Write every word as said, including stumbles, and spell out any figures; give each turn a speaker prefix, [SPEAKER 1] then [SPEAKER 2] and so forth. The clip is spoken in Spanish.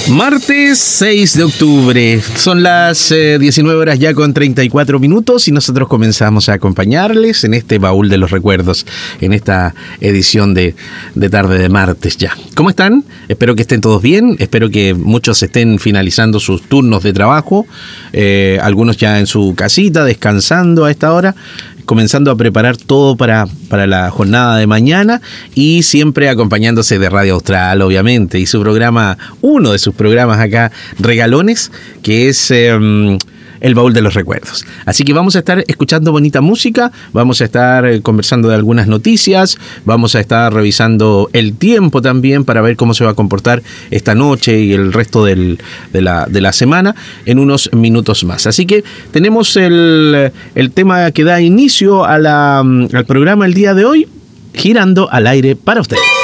[SPEAKER 1] Martes seis de octubre, son las eh, diecinueve horas ya con treinta y cuatro minutos y nosotros comenzamos a acompañarles en este baúl de los recuerdos, en esta edición de, de tarde de martes ya. ¿Cómo están? Espero que estén todos bien, espero que muchos estén finalizando sus turnos de trabajo, eh, algunos ya en su casita, descansando a esta hora, comenzando a preparar todo para, para la jornada de mañana y siempre acompañándose de Radio Austral, obviamente, y su programa, uno de sus programas acá, Regalones, que es eh, el baúl de los recuerdos. Así que vamos a estar escuchando bonita música, vamos a estar conversando de algunas noticias, vamos a estar revisando el tiempo también para ver cómo se va a comportar esta noche y el resto del, de, la, de la semana en unos minutos más. Así que tenemos el, el tema que da inicio a la, al programa el día de hoy, girando al aire para ustedes.